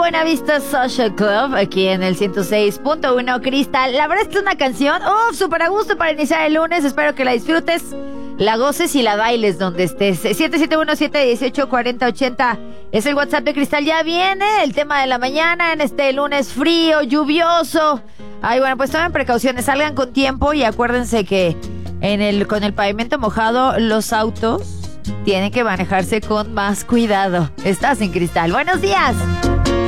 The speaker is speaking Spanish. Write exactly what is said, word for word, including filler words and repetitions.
Buenavista Social Club, aquí en el ciento seis punto uno Cristal. La verdad es que es una canción, ¡oh! Súper a gusto para iniciar el lunes. Espero que la disfrutes, la goces y la bailes donde estés. siete siete uno, siete uno ocho, cuatro cero ocho cero es el WhatsApp de Cristal. Ya viene el tema de la mañana en este lunes frío, lluvioso. Ay, bueno, pues tomen precauciones, salgan con tiempo y acuérdense que en el con el pavimento mojado los autos tienen que manejarse con más cuidado. Estás en Cristal. Buenos días.